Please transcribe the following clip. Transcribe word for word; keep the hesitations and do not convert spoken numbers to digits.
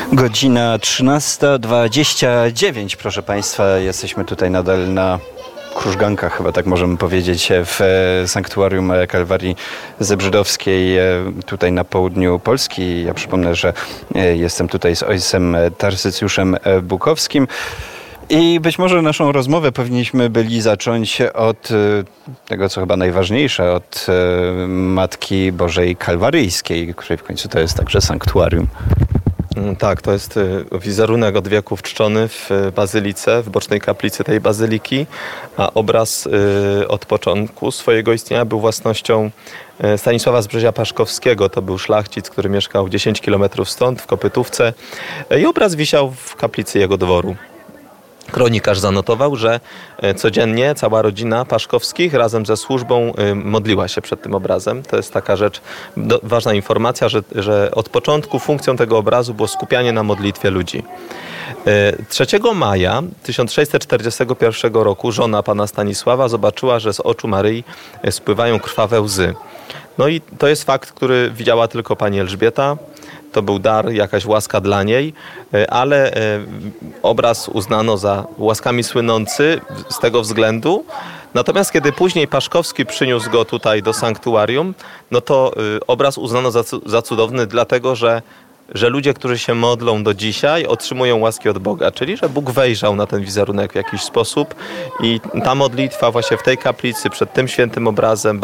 Godzina trzynasta dwadzieścia dziewięć, proszę Państwa. Jesteśmy tutaj nadal na krużgankach, chyba tak możemy powiedzieć, w sanktuarium Kalwarii Zebrzydowskiej, tutaj na południu Polski. Ja przypomnę, że jestem tutaj z ojcem Tarsycjuszem Bukowskim. I być może naszą rozmowę powinniśmy byli zacząć od tego, co chyba najważniejsze, od Matki Bożej Kalwaryjskiej, której w końcu to jest także sanktuarium. Tak, to jest wizerunek od wieków czczony w bazylice, w bocznej kaplicy tej bazyliki, a obraz od początku swojego istnienia był własnością Stanisława z Brzezia Paszkowskiego. To był szlachcic, który mieszkał dziesięć kilometrów stąd, w Kopytówce, i obraz wisiał w kaplicy jego dworu. Kronikarz zanotował, że codziennie cała rodzina Paszkowskich razem ze służbą modliła się przed tym obrazem. To jest taka rzecz, do, ważna informacja, że, że od początku funkcją tego obrazu było skupianie na modlitwie ludzi. trzeciego maja tysiąc sześćset czterdziestego pierwszego roku żona pana Stanisława zobaczyła, że z oczu Maryi spływają krwawe łzy. No i to jest fakt, który widziała tylko pani Elżbieta. To był dar, jakaś łaska dla niej, ale obraz uznano za łaskami słynący z tego względu. Natomiast kiedy później Paszkowski przyniósł go tutaj do sanktuarium, no to obraz uznano za, za cudowny, dlatego że że ludzie, którzy się modlą do dzisiaj, otrzymują łaski od Boga, czyli że Bóg wejrzał na ten wizerunek w jakiś sposób i ta modlitwa właśnie w tej kaplicy przed tym świętym obrazem